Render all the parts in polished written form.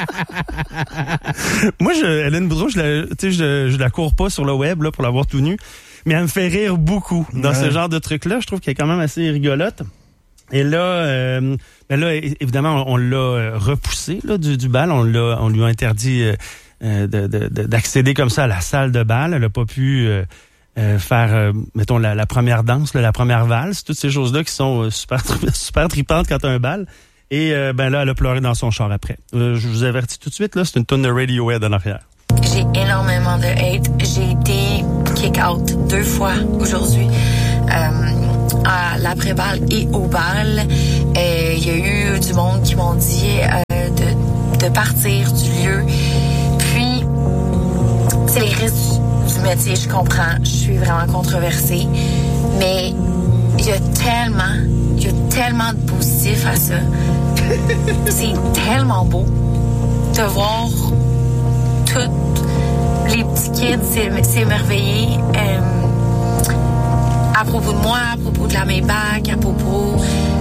Moi, Hélène Boudreau, je la cours pas sur le web là, pour la voir tout nu, mais elle me fait rire beaucoup dans ce genre de truc-là. Je trouve qu'elle est quand même assez rigolote. Et là, évidemment, on l'a repoussé là, du bal. On lui a interdit d'accéder comme ça à la salle de bal. Elle a pas pu faire, mettons, la première danse, la première valse, toutes ces choses-là qui sont super tripantes quand t'as un bal. Et là, elle a pleuré dans son char après. Je vous avertis tout de suite, là, c'est une tonne de Radiohead en arrière. J'ai énormément de hate. J'ai été kick-out 2 fois aujourd'hui. À l'après-bal et au bal. Il y a eu du monde qui m'ont dit de partir du lieu. Puis, c'est les risques du métier, je comprends. Je suis vraiment controversée. Mais il y a tellement de positifs à ça. C'est tellement beau de voir tous les petits kids s'émerveiller à propos de moi, à propos de la Maybach, à propos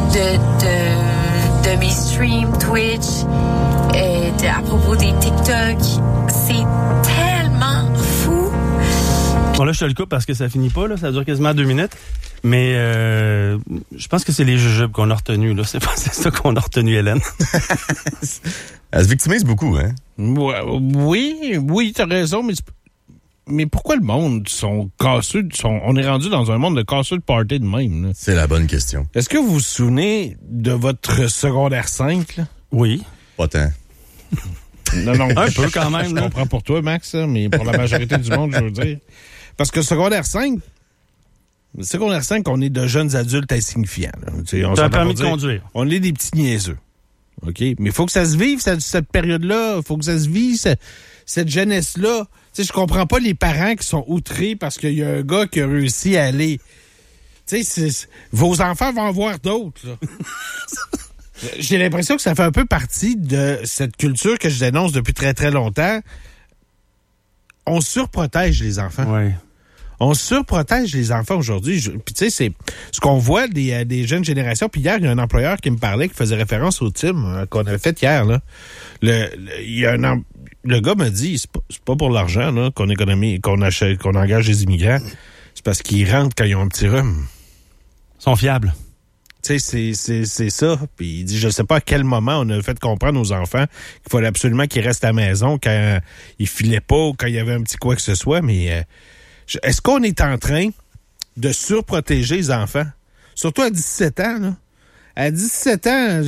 de mes streams Twitch, à propos des TikTok. C'est tellement fou. Bon, là, je te le coupe parce que ça finit pas, là. Ça dure quasiment 2 minutes. Mais je pense que c'est les jujubes qu'on a retenus, là. C'est ça qu'on a retenu, Hélène. Elle se victimise beaucoup, hein? Oui, t'as raison, mais pourquoi le monde sont casseux? On est rendu dans un monde de casseux de party de même, là. C'est la bonne question. Est-ce que vous vous souvenez de votre secondaire 5, là? Oui. Pas tant. Non, un peu quand même. Je comprends pour toi, Max, mais pour la majorité du monde, je veux dire. Parce que secondaire 5, on est de jeunes adultes insignifiants. T'as un permis de conduire. On est des petits niaiseux. OK? Mais il faut que ça se vive, cette période-là. Il faut que ça se vive, cette jeunesse-là. Tu sais, je comprends pas les parents qui sont outrés parce qu'il y a un gars qui a réussi à aller. Tu sais, vos enfants vont en voir d'autres, là. J'ai l'impression que ça fait un peu partie de cette culture que je dénonce depuis très, très longtemps. On surprotège les enfants. Oui. On surprotège les enfants aujourd'hui. Puis tu sais, c'est ce qu'on voit des jeunes générations. Puis hier, il y a un employeur qui me parlait, qui faisait référence au team qu'on avait fait hier, là. Le gars m'a dit, c'est pas pour l'argent, là, qu'on engage les immigrants. C'est parce qu'ils rentrent quand ils ont un petit rhume. Ils sont fiables. Tu sais, c'est ça. Puis il dit, je sais pas à quel moment on a fait comprendre aux enfants qu'il fallait absolument qu'ils restent à la maison quand ils filaient pas ou quand il y avait un petit quoi que ce soit. Mais est-ce qu'on est en train de surprotéger les enfants? Surtout à 17 ans, là. À 17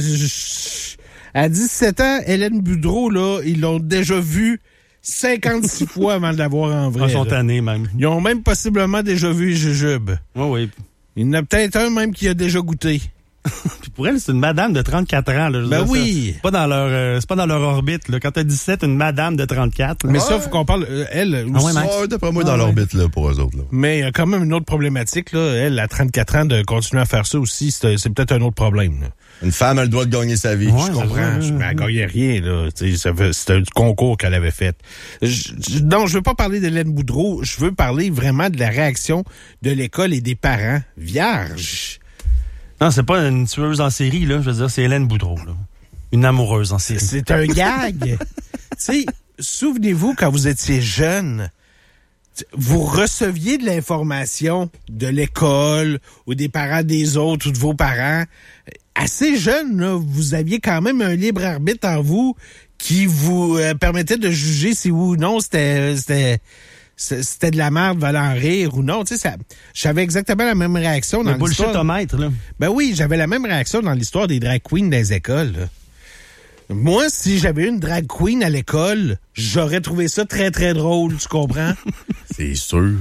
ans, Hélène Boudreau, là, ils l'ont déjà vue 56 fois avant de la voir en vrai. Ils sont tannés, même. Ils ont même possiblement déjà vu les jujubes. Oui. Il y en a peut-être un même qui a déjà goûté. Puis pour elle, c'est une madame de 34 ans. Là, oui. C'est pas dans leur orbite. Là. Quand t'as 17, une madame de 34. Là. Mais ça, il faut qu'on parle... Elle... d'après moi, dans l'orbite là, pour eux autres. Là. Mais il y a quand même une autre problématique. Là. Elle, à 34 ans, de continuer à faire ça aussi, c'est peut-être un autre problème. Là. Une femme a le droit de gagner sa vie. Je comprends. Mais elle gagnait rien. Là. C'était un concours qu'elle avait fait. Non, je veux pas parler d'Hélène Boudreau. Je veux parler vraiment de la réaction de l'école et des parents vierges. Non, c'est pas une tueuse en série, là. Je veux dire, c'est Hélène Boudreau, là. Une amoureuse en série. C'est un gag. Tu sais, souvenez-vous, quand vous étiez jeune, vous receviez de l'information de l'école ou des parents des autres ou de vos parents. Assez jeune, là, vous aviez quand même un libre arbitre en vous qui vous permettait de juger si oui ou non c'était de la merde, valant rire ou non. Tu sais, j'avais exactement la même réaction dans l'histoire. Le bullshit-omètre, là. Ben oui, j'avais la même réaction dans l'histoire des drag queens dans les écoles, là. Moi, si j'avais une drag queen à l'école, j'aurais trouvé ça très, très drôle, tu comprends? C'est sûr.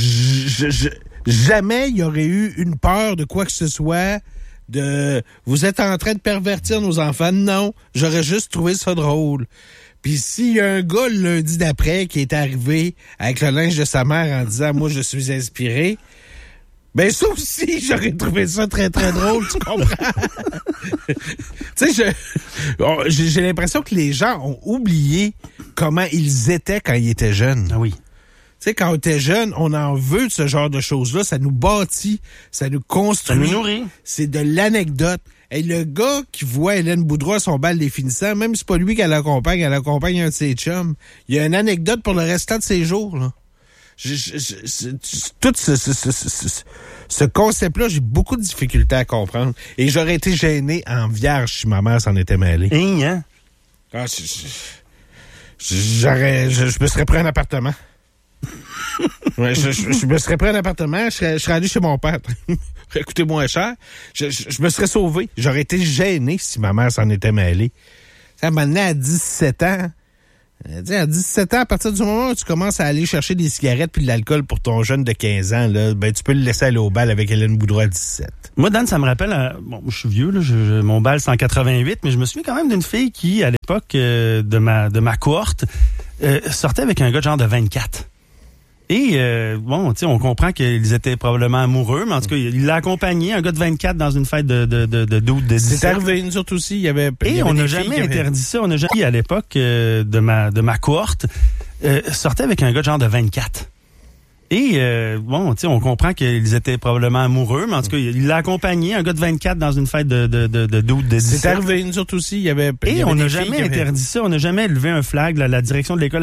Jamais il y aurait eu une peur de quoi que ce soit, vous êtes en train de pervertir nos enfants. Non, j'aurais juste trouvé ça drôle. Puis s'il y a un gars le lundi d'après qui est arrivé avec le linge de sa mère en disant « Moi, je suis inspiré », ben ça aussi, j'aurais trouvé ça très, très drôle, tu comprends? Tu sais, j'ai l'impression que les gens ont oublié comment ils étaient quand ils étaient jeunes. Ah oui. Tu sais, quand on était jeune, on en veut de ce genre de choses-là. Ça nous bâtit, ça nous construit. Ça nous nourrit. C'est de l'anecdote. Hey, le gars qui voit Hélène Boudreau à son bal des finissants, même si c'est pas lui qu'elle accompagne, elle accompagne un de ses chums. Il y a une anecdote pour le restant de ses jours, là. Tout ce concept-là, j'ai beaucoup de difficultés à comprendre. Et j'aurais été gêné en vierge si ma mère s'en était mêlée. Hein? Ah, je me serais pris un appartement. Ouais, je me serais pris un appartement, je serais allé chez mon père. Ça coûté moins cher. Je me serais sauvé. J'aurais été gêné si ma mère s'en était mêlée. Ça m'a amené à 17 ans. À 17 ans, à partir du moment où tu commences à aller chercher des cigarettes puis de l'alcool pour ton jeune de 15 ans, là, ben tu peux le laisser aller au bal avec Hélène Boudreau à 17. Moi, Dan, ça me rappelle... bon, je suis vieux, là, mon bal, c'est en 88, mais je me souviens quand même d'une fille qui, à l'époque de ma cohorte, sortait avec un gars de genre de 24. Et, bon, tu sais, on comprend qu'ils étaient probablement amoureux, mais en tout cas, il l'a accompagné, un gars de 24, dans une fête de 17. C'est arrivé, nous autres aussi, il y avait... Et on n'a jamais interdit ça. On n'a jamais, à l'époque de ma cohorte, sortait avec un gars de genre de 24. Et, bon, tu sais, on comprend qu'ils étaient probablement amoureux, mais en tout cas, il l'a accompagné, un gars de 24, dans une fête de 17. C'est arrivé, nous autres aussi, il y avait... Et on n'a jamais interdit ça. On n'a jamais levé un flag, la direction de l'école